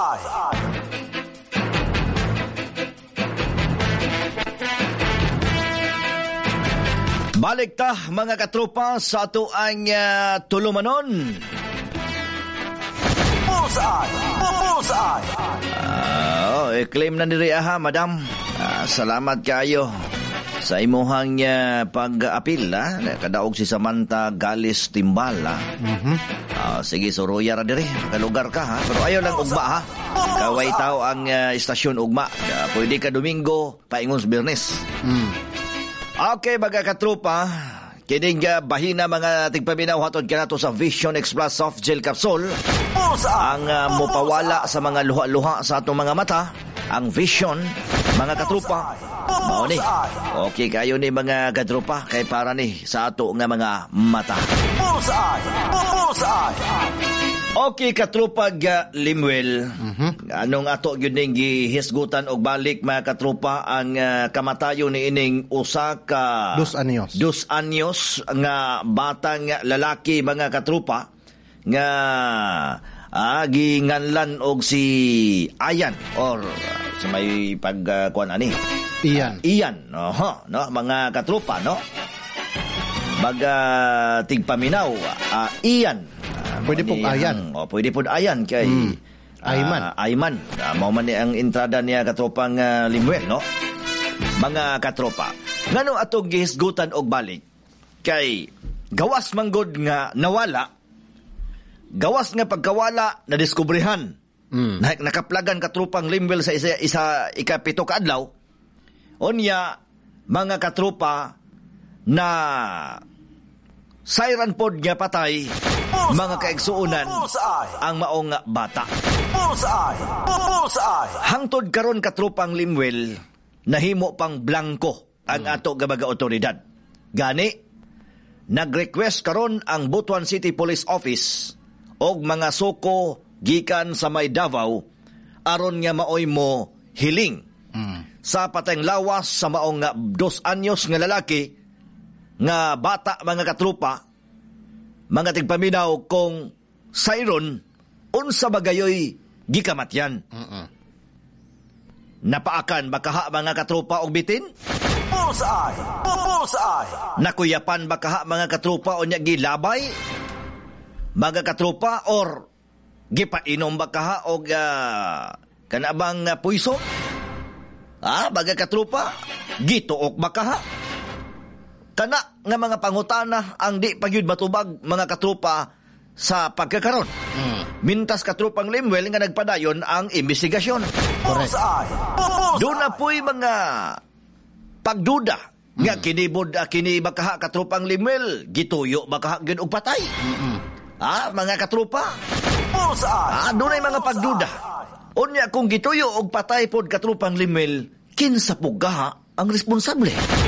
Balik ta mga katropa sa ato ang tulumanon. Bullseye. I-claim na niri madam. Salamat kayo sa imuhang pag-apil kadaog si Samantha Galis Timbala. Sige, suruya ra diri, kalugar ka ha. Pero ayaw lang ugma ha. Kaway tao ang istasyon ugma. Pwede ka Domingo, paingon sa Biyernes. Okay, mga katropa, kining bahina mga tigpaminaw hatod kanato sa Vision X Plus Soft Gel Capsule. Ang mupawala sa mga luha-luha sa atong mga mata, ang Vision, mga katropa. Mao ni. Okay kayo ni mga katropa kay para ni sa ato nga mga mata. Okay, katropag Limuel. Anong ato yun ning gihisgutan og balik mga katropa ang kamatayon ni ining usa ka 2 anyos nga batang lalaki mga katropa nga ginganlan og si Ayan or sa may pagkuan ani Ian no mga katropa no baga tigpaminaw Ian. Pwede po Ayan. Pwede po Ayan kay Ayman. Mao man ni ang entrada niya katropang Limuel, no? Mga katropa. Ngano atong gihisgutan og balik kay gawas manggod nga nawala. Gawas nga pagkawala na diskubrihan. Nakaplagan katropang Limuel sa isa ikapito ka adlaw. Onya mga katropa na sayran pod nga patay mga kaigsuunan ang maong bata. Hangtod karon katropang Limuel nahimo pang blanko ang ato gabaga otoridad. Gani nag-request karon ang Butuan City Police Office og mga suko gikan sa may Davao aron nga maoy mo hiling sa patayng lawas sa maong 2 anyos nga lalaki nga bata mga katropa. Mga tigpaminaw kung sayron unsa bagayoy gikamatyan. Napaakan bakaha mga katropa og bitin? Bullseye. Nakuyapan bakaha mga katropa o nya gilabay? Mga katropa or gipainom bakaha og kanabang puiso? Mga katropa gituok bakaha? Kana nga mga pangutana ang di pagyud matubag mga katropa sa pagkakaron. Mintas katropang Limuel nga nagpadayon ang investigasyon. Doon na po'y mga pagduda nga kini bakaha katropang Limuel gituyo bakaha gyud og patay. Mga katropa. Doon ay mga pagduda. Unya kung gituyo og patay pod katropang Limuel, kinsa pugaha ang responsable?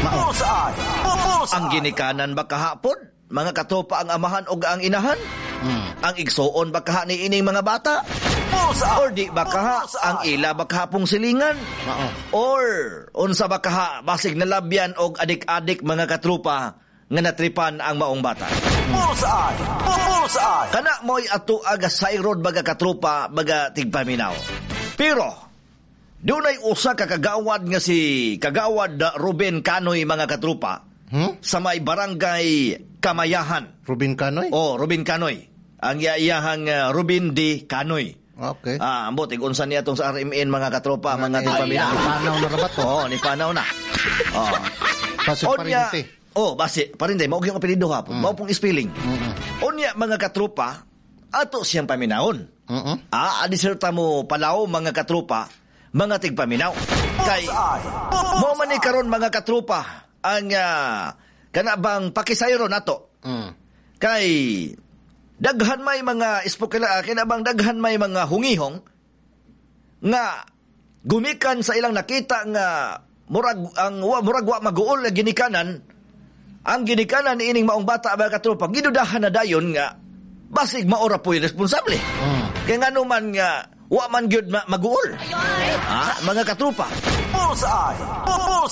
Ang ginikanan ba kahapon? Mga katropa ang amahan o ang inahan? Ang igsoon ba kaha ni ining mga bata? Or di ba kaha ang ila ba kahapong silingan? Or unsa ba kaha basig nalabyan og adik-adik mga katropa nga natripan ang maong bata? Kana mo'y ato aga sayrod baga katropa baga tigpaminaw. Pero doon ay usa ka kagawad nga si Kagawad Ruben Canoy mga katropa sa may barangay Kamayahan. Ruben Canoy? Ruben Canoy. Ang iyahang Ruben D. Canoy. Okay. Ambot, igunsan niya itong sa RMN mga katropa, mga tigpaminaw. Nipanaw na rabat to. Nipanaw na. Pasig Parinte. Basi, Parinte. Maug yung apelido ha. Maug pong spelling. Onya mga katropa, ato siyang paminahon. Adiserta mo palaw mga katropa, mga tigpaminaw. Kay mo man ni karon mga katropa ang kanabang pakisayro nato. Kay daghan may mga ispokila kinabang daghan may mga hungihong nga gumikan sa ilang nakita nga murag wa maguol nga ginikanan. Ang ginikanan ni ining maong bata mga katropa gidudahan na dayon nga basig maora po'y responsable. Kaya nga naman nga wa man gyud maguol. Mga katropa.